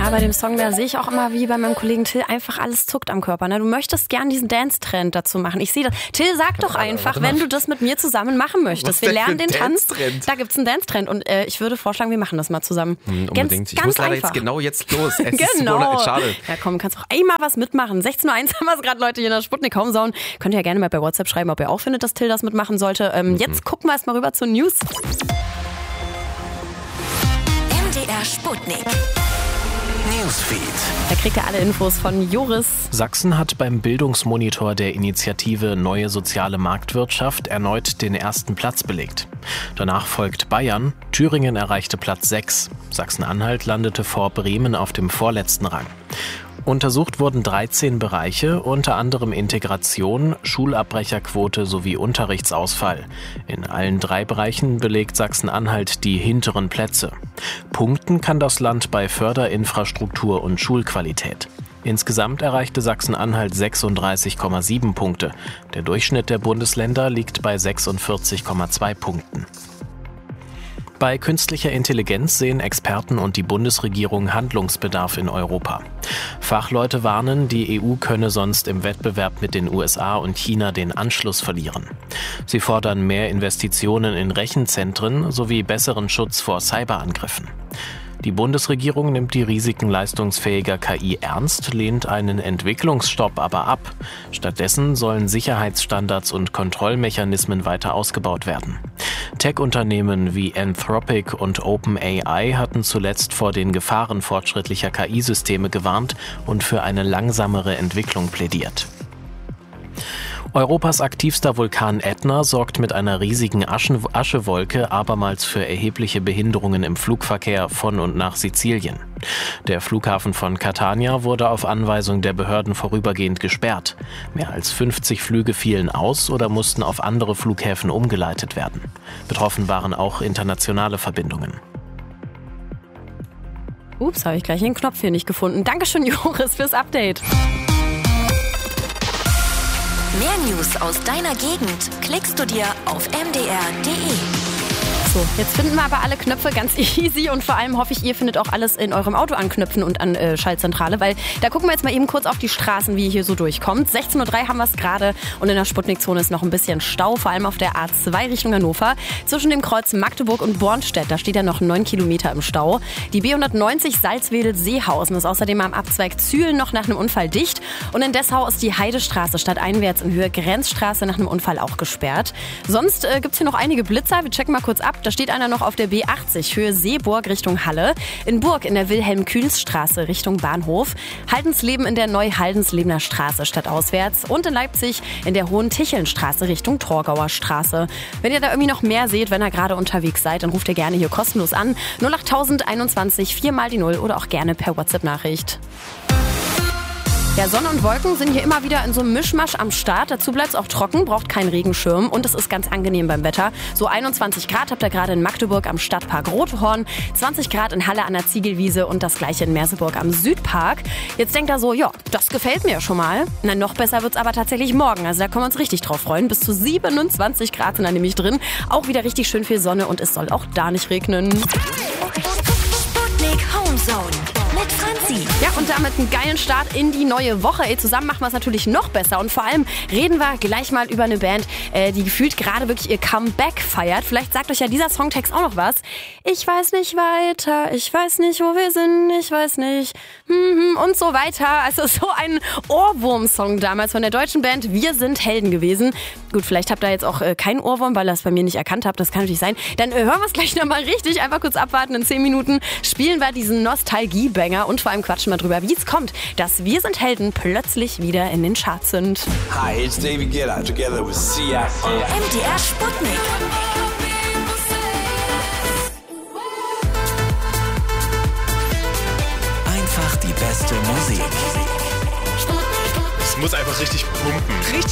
Ja, bei dem Song, da sehe ich auch immer, wie bei meinem Kollegen Till, einfach alles zuckt am Körper. Ne? Du möchtest gern diesen Dance-Trend dazu machen. Ich sehe das. Till, sag doch einfach, wenn du das mit mir zusammen machen möchtest. Wir lernen den Tanz. Da gibt's einen Dance-Trend und ich würde vorschlagen, wir machen das mal zusammen. Unbedingt. Ich muss leider jetzt genau jetzt los. Es genau. ist schade. Ja komm, kannst auch einmal was mitmachen. 16.01 Uhr haben wir es gerade, Leute, hier in der Sputnik Homezone. Könnt ihr ja gerne mal bei WhatsApp schreiben, ob ihr auch findet, dass Till das mitmachen sollte. Jetzt gucken wir erstmal rüber zu News. MDR Sputnik. Newsfeed. Da kriegt ihr alle Infos von Joris. Sachsen hat beim Bildungsmonitor der Initiative Neue Soziale Marktwirtschaft erneut den ersten Platz belegt. Danach folgt Bayern, Thüringen erreichte Platz 6. Sachsen-Anhalt landete vor Bremen auf dem vorletzten Rang. Untersucht wurden 13 Bereiche, unter anderem Integration, Schulabbrecherquote sowie Unterrichtsausfall. In allen 3 Bereichen belegt Sachsen-Anhalt die hinteren Plätze. Punkten kann das Land bei Förderinfrastruktur und Schulqualität. Insgesamt erreichte Sachsen-Anhalt 36,7 Punkte. Der Durchschnitt der Bundesländer liegt bei 46,2 Punkten. Bei künstlicher Intelligenz sehen Experten und die Bundesregierung Handlungsbedarf in Europa. Fachleute warnen, die EU könne sonst im Wettbewerb mit den USA und China den Anschluss verlieren. Sie fordern mehr Investitionen in Rechenzentren sowie besseren Schutz vor Cyberangriffen. Die Bundesregierung nimmt die Risiken leistungsfähiger KI ernst, lehnt einen Entwicklungsstopp aber ab. Stattdessen sollen Sicherheitsstandards und Kontrollmechanismen weiter ausgebaut werden. Tech-Unternehmen wie Anthropic und OpenAI hatten zuletzt vor den Gefahren fortschrittlicher KI-Systeme gewarnt und für eine langsamere Entwicklung plädiert. Europas aktivster Vulkan Ätna sorgt mit einer riesigen Aschewolke abermals für erhebliche Behinderungen im Flugverkehr von und nach Sizilien. Der Flughafen von Catania wurde auf Anweisung der Behörden vorübergehend gesperrt. Mehr als 50 Flüge fielen aus oder mussten auf andere Flughäfen umgeleitet werden. Betroffen waren auch internationale Verbindungen. Ups, habe ich gleich den Knopf hier nicht gefunden. Dankeschön, Joris, fürs Update. Mehr News aus deiner Gegend klickst du dir auf mdr.de. So, jetzt finden wir aber alle Knöpfe ganz easy und vor allem hoffe ich, ihr findet auch alles in eurem Auto an Knöpfen und an Schaltzentrale, weil da gucken wir jetzt mal eben kurz auf die Straßen, wie ihr hier so durchkommt. 16.03 Uhr haben wir es gerade und in der Sputnik-Zone ist noch ein bisschen Stau, vor allem auf der A2 Richtung Hannover. Zwischen dem Kreuz Magdeburg und Bornstedt, da steht ja noch 9 Kilometer im Stau. Die B190 Salzwedel-Seehausen ist außerdem am Abzweig Zühlen noch nach einem Unfall dicht und in Dessau ist die Heidestraße stadteinwärts in Höhe Grenzstraße nach einem Unfall auch gesperrt. Sonst gibt's hier noch einige Blitzer, wir checken mal kurz ab. Da steht einer noch auf der B80 Höhe Seeburg Richtung Halle. In Burg in der Wilhelm-Kühls-Straße Richtung Bahnhof. Haldensleben in der Neu-Haldenslebener Straße stadtauswärts. Und in Leipzig in der Hohen-Ticheln-Straße Richtung Torgauer Straße. Wenn ihr da irgendwie noch mehr seht, wenn ihr gerade unterwegs seid, dann ruft ihr gerne hier kostenlos an. 08021 4 mal die 0 oder auch gerne per WhatsApp-Nachricht. Ja, Sonne und Wolken sind hier immer wieder in so einem Mischmasch am Start. Dazu bleibt es auch trocken, braucht keinen Regenschirm und es ist ganz angenehm beim Wetter. So 21 Grad habt ihr gerade in Magdeburg am Stadtpark Rothorn, 20 Grad in Halle an der Ziegelwiese und das gleiche in Merseburg am Südpark. Jetzt denkt ihr so, ja, das gefällt mir schon mal. Na, noch besser wird's aber tatsächlich morgen. Also da können wir uns richtig drauf freuen. Bis zu 27 Grad sind da nämlich drin. Auch wieder richtig schön viel Sonne und es soll auch da nicht regnen. Sputnik Homezone mit Franzi. Ja, und damit einen geilen Start in die neue Woche. Ey, zusammen machen wir es natürlich noch besser. Und vor allem reden wir gleich mal über eine Band, die gefühlt gerade wirklich ihr Comeback feiert. Vielleicht sagt euch ja dieser Songtext auch noch was. Ich weiß nicht weiter, ich weiß nicht, wo wir sind, ich weiß nicht, und so weiter. Also so ein Ohrwurm-Song damals von der deutschen Band Wir sind Helden gewesen. Gut, vielleicht habt ihr jetzt auch keinen Ohrwurm, weil ihr es bei mir nicht erkannt habt. Das kann natürlich sein. Dann hören wir es gleich nochmal richtig. Einfach kurz abwarten. In 10 Minuten spielen wir diesen Nostalgie-Banger und vor allem quatschen wir drüber, wie es kommt, dass Wir sind Helden plötzlich wieder in den Charts sind. Hi, it's David Guetta together with Sia. MDR Sputnik. Einfach die beste Musik. Es muss einfach richtig pumpen. Richtig